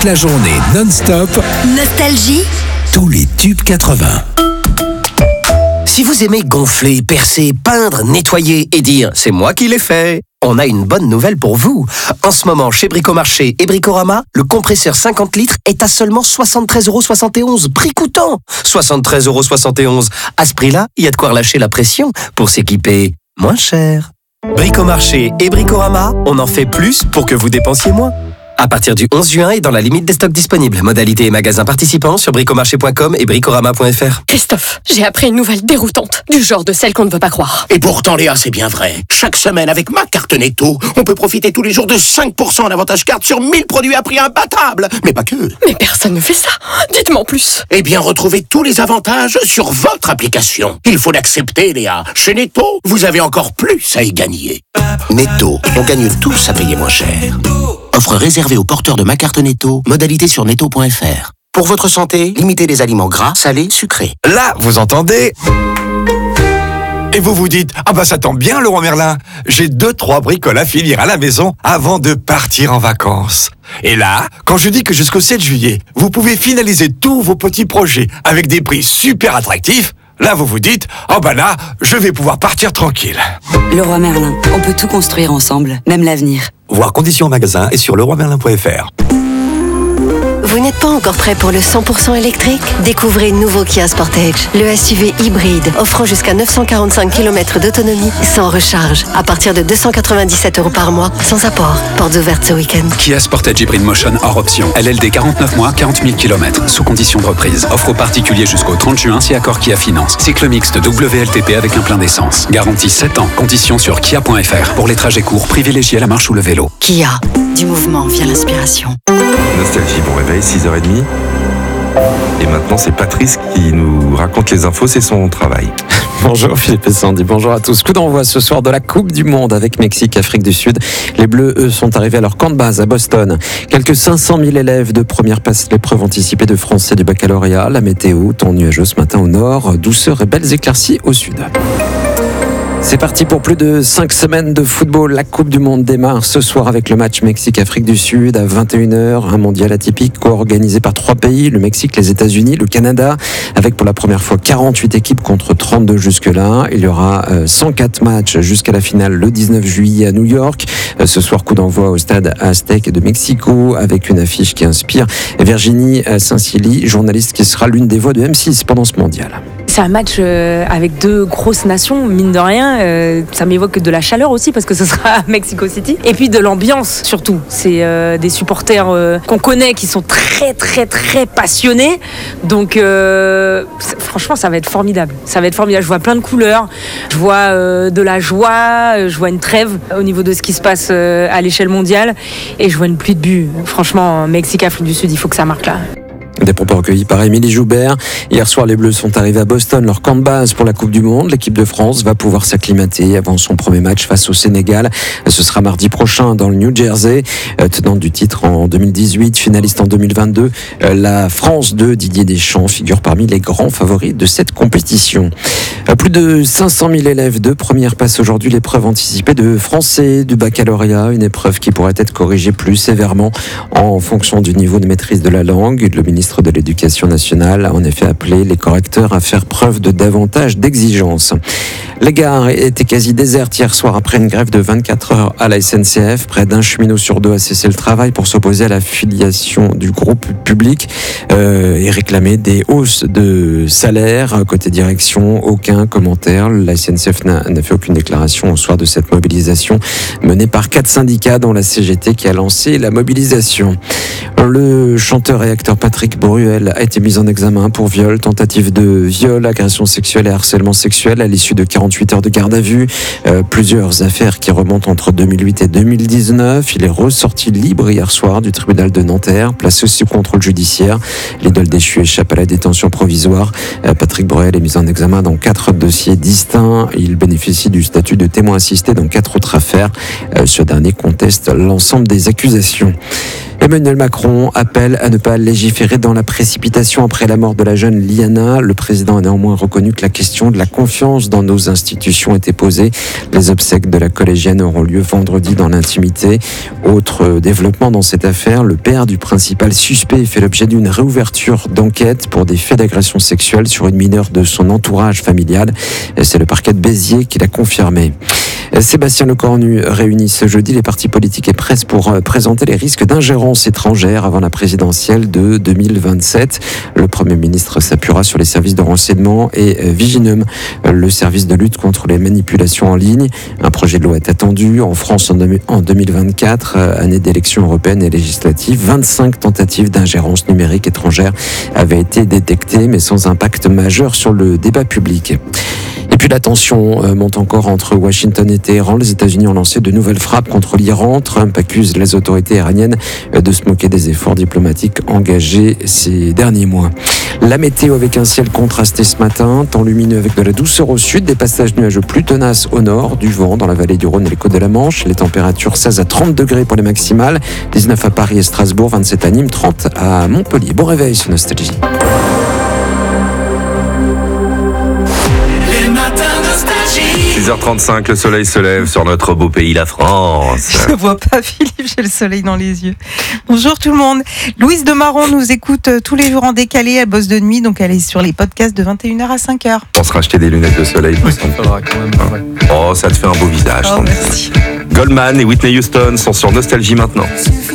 toute la journée non-stop. Nostalgie. Tous les tubes 80. Si vous aimez gonfler, percer, peindre, nettoyer et dire « c'est moi qui l'ai fait », on a une bonne nouvelle pour vous. En ce moment, chez Bricomarché et Bricorama, le compresseur 50 litres est à seulement 73,71 €. Prix coûtant 73,71 €. À ce prix-là, il y a de quoi relâcher la pression pour s'équiper moins cher. Bricomarché et Bricorama, on en fait plus pour que vous dépensiez moins. À partir du 11 juin et dans la limite des stocks disponibles. Modalités et magasins participants sur bricomarché.com et bricorama.fr. Christophe, j'ai appris une nouvelle déroutante, du genre de celle qu'on ne veut pas croire. Et pourtant, Léa, c'est bien vrai. Chaque semaine, avec ma carte Netto, on peut profiter tous les jours de 5% d'avantage carte sur 1000 produits à prix imbattable. Mais pas que. Mais personne ne fait ça. Dites-moi en plus. Eh bien, retrouvez tous les avantages sur votre application. Il faut l'accepter, Léa. Chez Netto, vous avez encore plus à y gagner. Netto, on gagne tous à payer moins cher. Offre réservée aux porteurs de ma carte Netto. Modalité sur netto.fr. Pour votre santé, limitez les aliments gras, salés, sucrés. Là, vous entendez ? Et vous vous dites, ah bah ça tombe bien Leroy Merlin, j'ai 2-3 bricoles à finir à la maison avant de partir en vacances. Et là, quand je dis que jusqu'au 7 juillet, vous pouvez finaliser tous vos petits projets avec des prix super attractifs, là vous vous dites, ah bah là, je vais pouvoir partir tranquille. Leroy Merlin, on peut tout construire ensemble, même l'avenir. Voir conditions en magasin et sur leroymerlin.fr. Vous n'êtes pas encore prêt pour le 100% électrique ? Découvrez le nouveau Kia Sportage, le SUV hybride offrant jusqu'à 945 km d'autonomie sans recharge, à partir de 297 € par mois, sans apport. Portes ouvertes ce week-end. Kia Sportage Hybrid Motion hors option. LLD 49 mois, 40 000 km, sous condition de reprise. Offre aux particuliers jusqu'au 30 juin si accord Kia Finance. Cycle mixte WLTP avec un plein d'essence. Garantie 7 ans. Conditions sur kia.fr. Pour les trajets courts, privilégiez la marche ou le vélo. Kia, du mouvement vient l'inspiration. Nostalgie, bon réveil, 6h30. Et maintenant, c'est Patrice qui nous raconte les infos, c'est son travail. Bonjour Philippe et Sandy, bonjour à tous. Coup d'envoi ce soir de la Coupe du Monde avec Mexique, Afrique du Sud. Les Bleus, eux, sont arrivés à leur camp de base à Boston. Quelques 500 000 élèves de première passe l'épreuve anticipée de français du baccalauréat. La météo, temps nuageux ce matin au nord, douceur et belles éclaircies au sud. C'est parti pour plus de 5 semaines de football. La Coupe du Monde démarre ce soir avec le match Mexique-Afrique du Sud à 21h. Un mondial atypique co-organisé par 3 pays, le Mexique, les États-Unis, le Canada, avec pour la première fois 48 équipes contre 32 jusque-là. Il y aura 104 matchs jusqu'à la finale le 19 juillet à New York. Ce soir, coup d'envoi au stade Aztec de Mexico avec une affiche qui inspire Virginie Saint-Silly, journaliste qui sera l'une des voix de M6 pendant ce mondial. C'est un match avec 2 grosses nations, mine de rien. Ça m'évoque de la chaleur aussi parce que ce sera à Mexico City. Et puis de l'ambiance surtout. C'est des supporters qu'on connaît qui sont très très très passionnés. Donc franchement ça va être formidable. Ça va être formidable. Je vois plein de couleurs. Je vois de la joie. Je vois une trêve au niveau de ce qui se passe à l'échelle mondiale. Et je vois une pluie de buts. Franchement, Mexique, Afrique du Sud, il faut que ça marque là. Des propos recueillis par Émilie Joubert. Hier soir, les Bleus sont arrivés à Boston, leur camp de base pour la Coupe du Monde. L'équipe de France va pouvoir s'acclimater avant son premier match face au Sénégal. Ce sera mardi prochain dans le New Jersey. Tenante du titre en 2018, finaliste en 2022, la France de Didier Deschamps figure parmi les grands favoris de cette compétition. Plus de 500 000 élèves de première passent aujourd'hui l'épreuve anticipée de français du baccalauréat, une épreuve qui pourrait être corrigée plus sévèrement en fonction du niveau de maîtrise de la langue. Le ministre de l'Éducation nationale a en effet appelé les correcteurs à faire preuve de davantage d'exigence. Les gares étaient quasi désertes hier soir après une grève de 24 heures à la SNCF. Près d'un cheminot sur 2 a cessé le travail pour s'opposer à la filiation du groupe public et réclamer des hausses de salaire. Côté direction, aucun commentaire. La SNCF n'a fait aucune déclaration au soir de cette mobilisation menée par 4 syndicats dont la CGT qui a lancé la mobilisation. Le chanteur et acteur Patrick Bruel a été mis en examen pour viol, tentative de viol, agression sexuelle et harcèlement sexuel à l'issue de 48 heures de garde à vue. Plusieurs affaires qui remontent entre 2008 et 2019. Il est ressorti libre hier soir du tribunal de Nanterre, placé sous contrôle judiciaire. L'idole déchu échappe à la détention provisoire. Patrick Bruel est mis en examen dans 4 dossiers distincts. Il bénéficie du statut de témoin assisté dans 4 autres affaires. Ce dernier conteste l'ensemble des accusations. Emmanuel Macron appelle à ne pas légiférer dans la précipitation après la mort de la jeune Liana. Le président a néanmoins reconnu que la question de la confiance dans nos institutions était posée. Les obsèques de la collégienne auront lieu vendredi dans l'intimité. Autre développement dans cette affaire, le père du principal suspect fait l'objet d'une réouverture d'enquête pour des faits d'agression sexuelle sur une mineure de son entourage familial. C'est le parquet de Béziers qui l'a confirmé. Sébastien Lecornu réunit ce jeudi les partis politiques et presse pour présenter les risques d'ingérence étrangère avant la présidentielle de 2027. Le Premier ministre s'appuiera sur les services de renseignement et Viginum, le service de lutte contre les manipulations en ligne. Un projet de loi est attendu en France en 2024, année d'élections européennes et législatives. 25 tentatives d'ingérence numérique étrangère avaient été détectées, mais sans impact majeur sur le débat public. Et puis la tension monte encore entre Washington et Téhéran. Les États-Unis ont lancé de nouvelles frappes contre l'Iran. Trump accuse les autorités iraniennes de se moquer des efforts diplomatiques engagés ces derniers mois. La météo avec un ciel contrasté ce matin, temps lumineux avec de la douceur au sud, des passages nuageux plus tenaces au nord, du vent dans la vallée du Rhône et les côtes de la Manche. Les températures 16 à 30 degrés pour les maximales, 19 à Paris et Strasbourg, 27 à Nîmes, 30 à Montpellier. Bon réveil sur Nostalgie. 6h35, le soleil se lève sur notre beau pays, la France. Je ne vois pas, Philippe, j'ai le soleil dans les yeux. Bonjour tout le monde. Louise de Marron nous écoute tous les jours en décalé, elle bosse de nuit, donc elle est sur les podcasts de 21h à 5h. On se racheter des lunettes de soleil. Oui, ça faudra quand même. Ouais. Oh, ça te fait un beau visage. Oh, merci. Goldman et Whitney Houston sont sur Nostalgie maintenant.